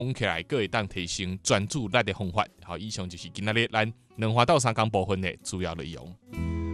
往起来，佫会当提升专注力的方法。好，以上就是今仔日咱两花到三工部分的主要内容。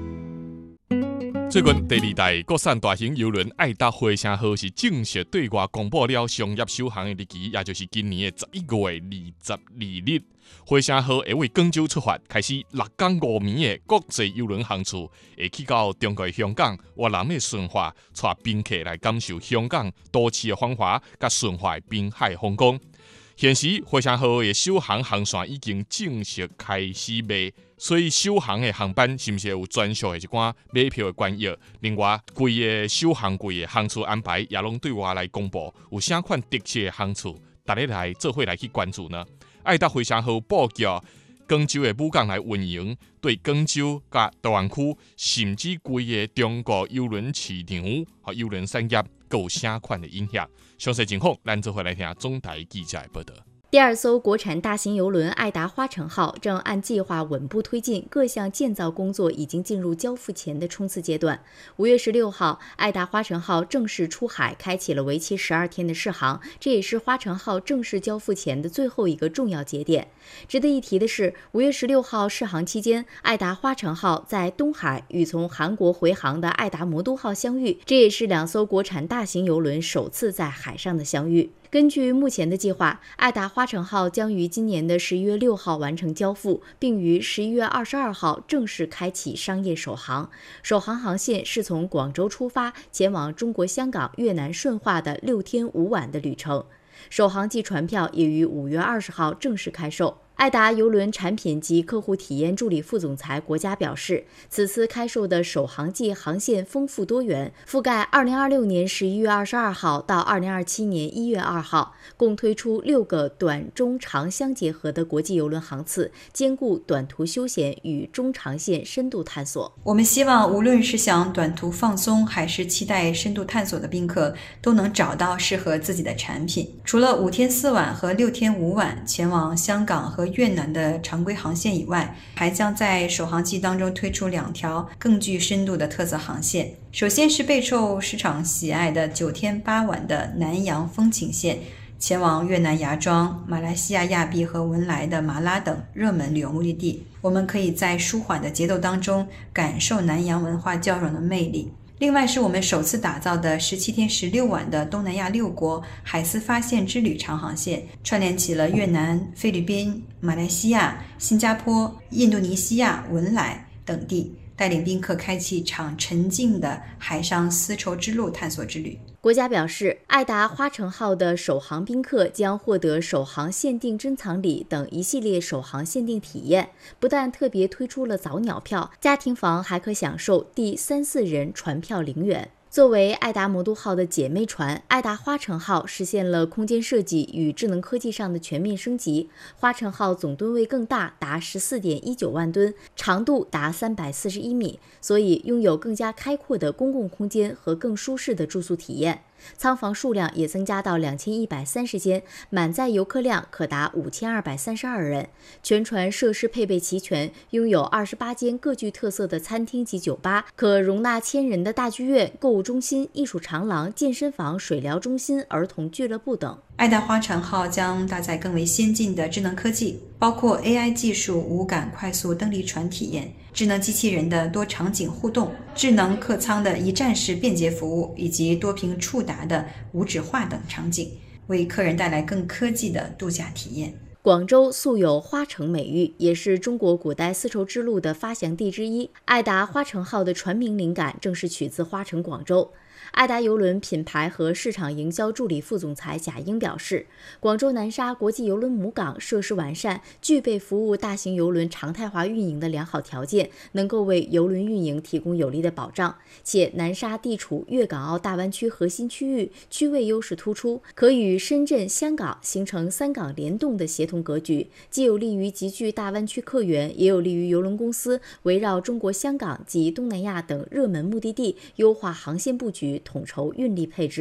最近第二代国产大型邮轮爱达火车号是正式对外公布了商业首航的日期，也就是今年的11月22日。火车号会为广州出发，开始6天5暝的国际邮轮航次，会去到中国的香港、越南的顺化，带宾客来感受香港都市的繁华，甲顺化的滨海风光。现时火车号的首航航线已经正式开始卖，所以首航的航班是毋是有专属的一寡买票的关页？另外，规个首航季的航次安排也拢对外来公布，有啥款特色的航次，大家来做伙来去关注呢？爱达火车号布局广州的母港来运营，对广州甲大湾区，甚至规个中国邮轮市场和邮轮产业，各有啥款的影响？详细情况，咱做伙来听总台记者的报道。 第二艘国产大型邮轮爱达花城号正按计划稳步推进，各项建造工作已经进入交付前的冲刺阶段。5月16号，爱达花城号正式出海，开启了为期12天的试航，这也是花城号正式交付前的最后一个重要节点。值得一提的是，5月16号试航期间，爱达花城号在东海与从韩国回航的爱达魔都号相遇，这也是2艘国产大型邮轮首次在海上的相遇。根据目前的计划，爱达花城号将于今年的11月6号完成交付，并于11月22号正式开启商业首航。首航航线是从广州出发，前往中国香港、越南顺化的6天5晚的旅程。首航季船票也于5月20号正式开售。爱达邮轮产品及客户体验助理副总裁国家表示，此次开售的首航季航线丰富多元，覆盖2026年11月22号到2027年1月2号，共推出6个短、中、长相结合的国际邮轮航次，兼顾短途休闲与中长线深度探索。 我们希望无论是想短途放松，还是期待深度探索的宾客，都能找到适合自己的产品。除了5天4晚和6天5晚前往香港和越南的常规航线以外，还将在首航季当中推出2条更具深度的特色航线。首先是备受市场喜爱的9天8晚的南洋风情线，前往越南芽庄、马来西亚亚庇和文莱的马拉等热门旅游目的地。我们可以在舒缓的节奏当中感受南洋文化交融的魅力。另外是我们首次打造的17天16晚的东南亚6国海丝发现之旅长航线，串联起了越南、菲律宾、马来西亚、新加坡、印度尼西亚、文莱等地，带领宾客开启一场沉静的海上丝绸之路探索之旅。 国家表示，爱达花城号的首航宾客将获得首航限定珍藏礼等一系列首航限定体验，不但特别推出了早鸟票，家庭房还可享受第3、4人船票0元。作为爱达魔都号的姐妹船，爱达花城号实现了空间设计与智能科技上的全面升级。花城号总吨位更大，达14.19万吨，长度达341米，所以拥有更加开阔的公共空间和更舒适的住宿体验。舱房数量也增加到2130间，满载游客量可达5232人。全船设施配备齐全，拥有28间各具特色的餐厅及酒吧，可容纳1000人的大剧院、购物中心、艺术长廊、健身房、水疗中心、儿童俱乐部等。 爱达花城号将搭载更为先进的智能科技，包括 AI 技术无感快速登离船体验、智能机器人的多场景互动、智能客舱的一站式便捷服务，以及多屏触达的无纸化等场景，为客人带来更科技的度假体验。 广州素有花城美誉，也是中国古代丝绸之路的发祥地之一。爱达花城号的船名灵感正是取自花城广州。爱达邮轮品牌和市场营销助理副总裁贾英表示，广州南沙国际邮轮母港设施完善，具备服务大型邮轮常态化运营的良好条件，能够为邮轮运营提供有力的保障。且南沙地处粤港澳大湾区核心区域，区位优势突出，可与深圳、香港形成3港联动的协同格局，既有利于集聚大湾区客源，也有利于邮轮公司围绕中国香港及东南亚等热门目的地优化航线布局，统筹运力配置。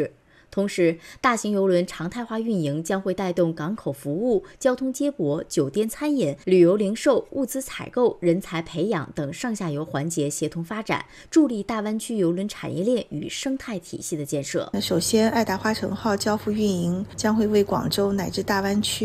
同时，大型邮轮常态化运营将会带动港口服务、交通接驳、酒店餐饮、旅游零售、物资采购、人才培养等上下游环节协同发展，助力大湾区邮轮产业链与生态体系的建设。 首先，爱达花城号交付运营将会为广州乃至大湾区